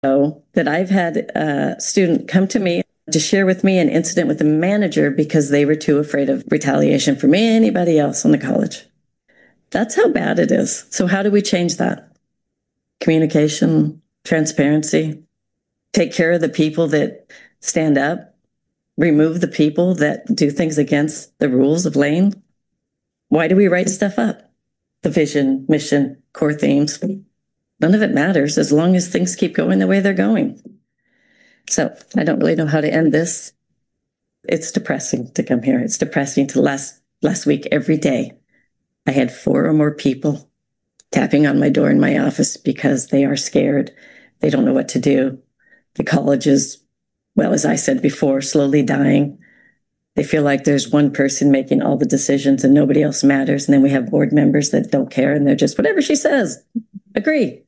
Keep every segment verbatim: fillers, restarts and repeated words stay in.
know that I've had a student come to me to share with me an incident with a manager because they were too afraid of retaliation from anybody else in the college. That's how bad it is. So how do we change that? Communication, transparency, take care of the people that stand up, remove the people that do things against the rules of Lane. Why do we write stuff up? The vision, mission, core themes. None of it matters as long as things keep going the way they're going. So I don't really know how to end this. It's depressing to come here. It's depressing to last last week every day. I had four or more people tapping on my door in my office because they are scared. They don't know what to do. The college is, well, as I said before, slowly dying. They feel like there's one person making all the decisions and nobody else matters. And then we have board members that don't care and they're just, whatever she says, agree.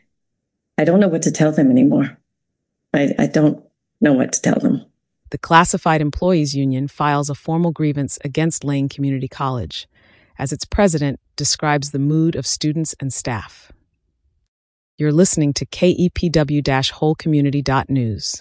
I don't know what to tell them anymore. I, I don't know what to tell them. The Classified Employees Union files a formal grievance against Lane Community College, as its president describes the mood of students and staff. You're listening to K E P W whole community dot news.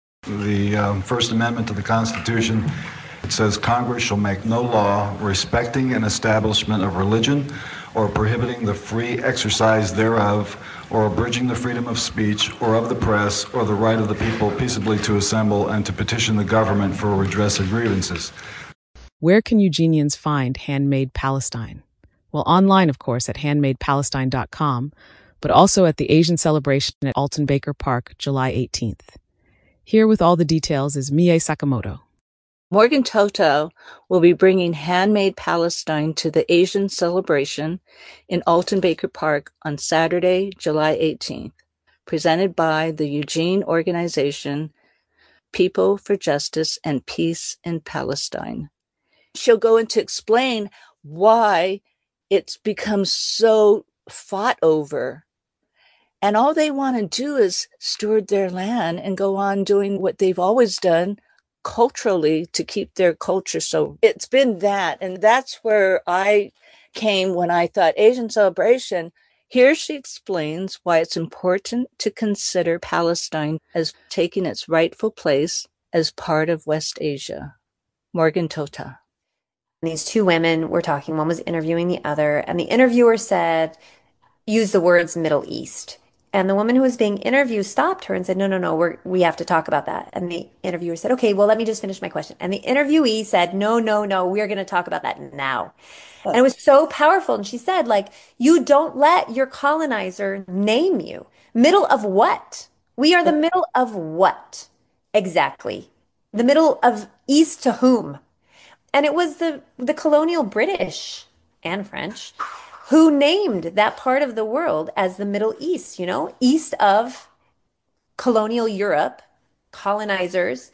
The um, First Amendment to the Constitution, it says Congress shall make no law respecting an establishment of religion or prohibiting the free exercise thereof or abridging the freedom of speech or of the press or the right of the people peaceably to assemble and to petition the government for redress of grievances. Where can Eugenians find Handmade Palestine? Well, online, of course, at handmade palestine dot com, but also at the Asian Celebration at Alton Baker Park, July eighteenth. Here with all the details is Mie Sakamoto. Morgan Toto will be bringing Handmade Palestine to the Asian Celebration in Alton Baker Park on Saturday, July eighteenth, presented by the Eugene organization People for Justice and Peace in Palestine. She'll go in to explain why it's become so fought over. And all they want to do is steward their land and go on doing what they've always done culturally to keep their culture. So it's been that. And that's where I came when I thought Asian Celebration. Here she explains why it's important to consider Palestine as taking its rightful place as part of West Asia. Morgan Tota. These two women were talking, one was interviewing the other, and the interviewer said, use the words Middle East. And the woman who was being interviewed stopped her and said, no, no, no, we're, we have to talk about that. And the interviewer said, okay, well, let me just finish my question. And the interviewee said, no, no, no, we're going to talk about that now. And it was so powerful. And she said, like, you don't let your colonizer name you. Middle of what? We are the middle of what? Exactly. The middle of east to whom? And it was the, the colonial British and French who named that part of the world as the Middle East, you know, east of colonial Europe, colonizers,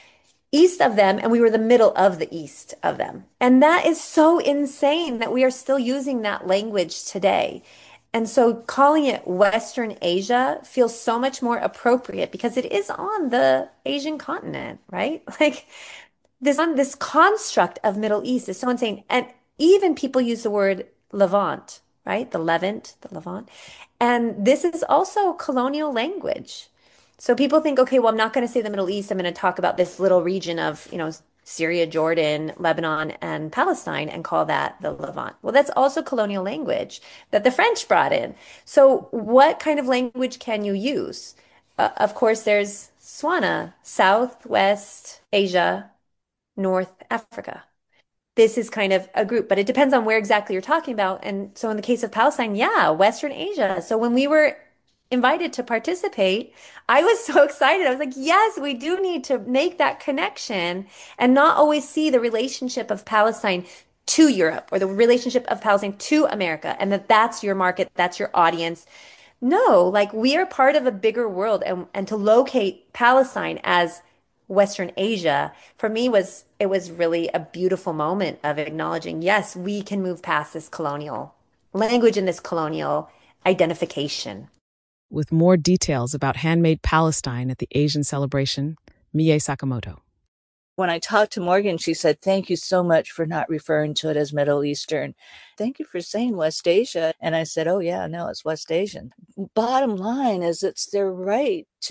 east of them, and we were the middle of the east of them. And that is so insane that we are still using that language today. And so calling it Western Asia feels so much more appropriate because it is on the Asian continent, right? Like this, this construct of Middle East is so insane. And even people use the word Levant, right? The Levant, the Levant. And this is also colonial language. So people think, okay, well, I'm not going to say the Middle East. I'm going to talk about this little region of, you know, Syria, Jordan, Lebanon, and Palestine and call that the Levant. Well, that's also colonial language that the French brought in. So what kind of language can you use? Uh, of course, there's SWANA, Southwest Asia, North Africa. This is kind of a group, but it depends on where exactly you're talking about. And so in the case of Palestine, yeah, Western Asia. So when we were invited to participate, I was so excited. I was like, yes, we do need to make that connection and not always see the relationship of Palestine to Europe or the relationship of Palestine to America and that that's your market, that's your audience. No, like we are part of a bigger world, and, and to locate Palestine as Western Asia, for me, was it was really a beautiful moment of acknowledging, yes, we can move past this colonial language and this colonial identification. With more details about Handmade Palestine at the Asian Celebration, Mie Sakamoto. When I talked to Morgan, she said, "Thank you so much for not referring to it as Middle Eastern. Thank you for saying West Asia." And I said, "Oh, yeah, no, it's West Asian." Bottom line is it's their right